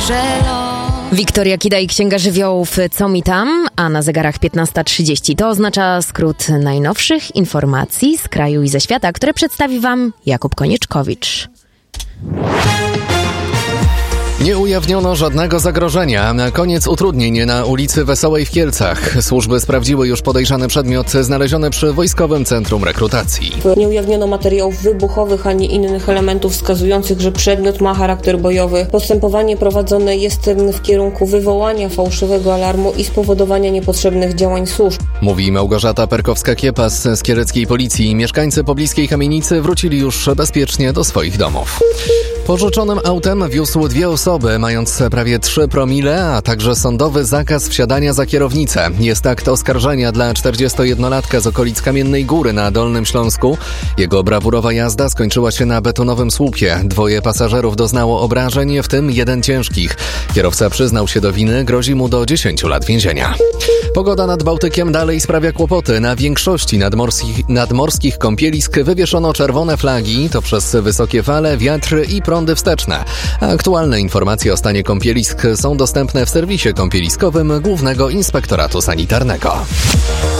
że Wiktoria Kida i Księga Żywiołów Co mi tam? A na zegarach 15:30. To oznacza skrót najnowszych informacji z kraju i ze świata, które przedstawi Wam Jakub Konieczkowicz. Nie ujawniono żadnego zagrożenia. Na koniec utrudnień na ulicy Wesołej w Kielcach. Służby sprawdziły już podejrzany przedmiot znaleziony przy Wojskowym Centrum Rekrutacji. Nie ujawniono materiałów wybuchowych ani innych elementów wskazujących, że przedmiot ma charakter bojowy. Postępowanie prowadzone jest w kierunku wywołania fałszywego alarmu i spowodowania niepotrzebnych działań służb. Mówi Małgorzata Perkowska-Kiepas z kieleckiej policji. Mieszkańcy pobliskiej kamienicy wrócili już bezpiecznie do swoich domów. Pożyczonym autem wiózł 2 osoby, mając prawie 3 promile, a także sądowy zakaz wsiadania za kierownicę. Jest akt oskarżenia dla 41-latka z okolic Kamiennej Góry na Dolnym Śląsku. Jego brawurowa jazda skończyła się na betonowym słupie. 2 pasażerów doznało obrażeń, w tym 1 ciężkich. Kierowca przyznał się do winy, grozi mu do 10 lat więzienia. Pogoda nad Bałtykiem dalej sprawia kłopoty. Na większości nadmorskich kąpielisk wywieszono czerwone flagi. To przez wysokie fale, wiatry i prądy wsteczne. Aktualne informacje o stanie kąpielisk są dostępne w serwisie kąpieliskowym Głównego Inspektoratu Sanitarnego.